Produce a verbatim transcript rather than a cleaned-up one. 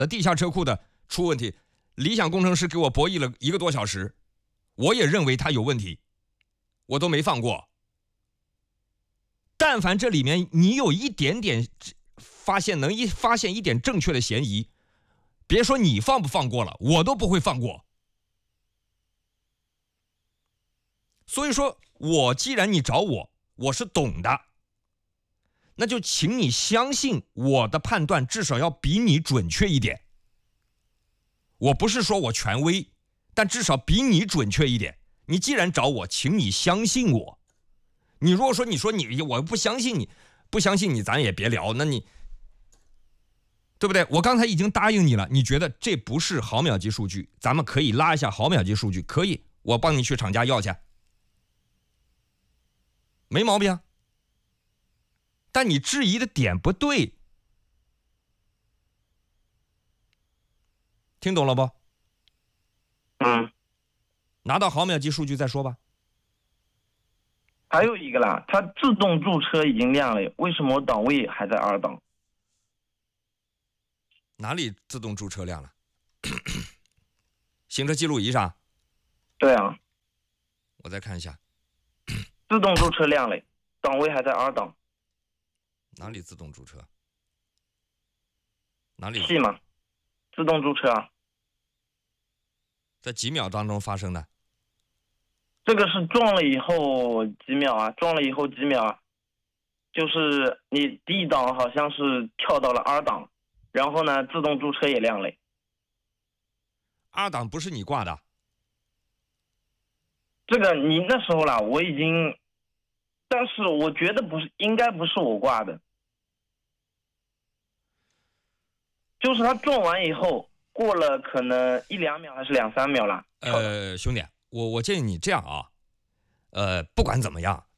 呃，地下车库的出问题，理想工程师给我博弈了一个多小时，我也认为他有问题，我都没放过。但凡这里面你有一点点发现，能一发现一点正确的嫌疑，别说你放不放过了，我都不会放过。所以说，我既然你找我，我是懂的，那就请你相信我的判断，至少要比你准确一点。我不是说我权威，但至少比你准确一点。你既然找我，请你相信我。你如果说你说你我不相信你，不相信你，咱也别聊。那你对不对？我刚才已经答应你了，你觉得这不是毫秒级数据，咱们可以拉一下毫秒级数据，可以，我帮你去厂家要去，没毛病。但你质疑的点不对，听懂了不？ 嗯， 拿到毫秒级数据再说吧。 还有一个啦，它自动驻车已经亮了，为什么我档位还在二档？ 哪里自动驻车亮了？行车记录仪上？ 对啊， 我再看一下。 自动驻车亮了，档位还在二档。 哪里自动驻车？哪里？ P 嘛，自动驻车啊。 在几秒当中发生的？ 这个是撞了以后几秒啊？撞了以后几秒啊？就是你 D 档好像是跳到了二档，然后呢，自动驻车也亮了。 二档不是你挂的？ 这个你那时候啦，我已经，但是我觉得不是，应该不是我挂的，就是他撞完以后，过了可能一两秒还是两三秒了。 呃，兄弟，我我建议你这样啊，呃，不管怎么样，